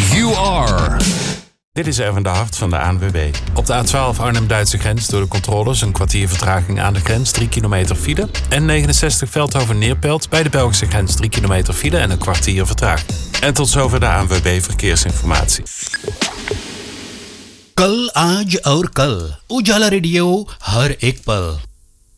You are. Dit is Erwin de Hart van de ANWB. Op de A12 Arnhem-Duitse grens door de controles een kwartier vertraging aan de grens, 3 kilometer file. En 69 Veldhoven-Neerpelt bij de Belgische grens, 3 kilometer file en een kwartier vertraging. En tot zover de ANWB verkeersinformatie. कल आज और कल उजाला रेडियो हर एक पल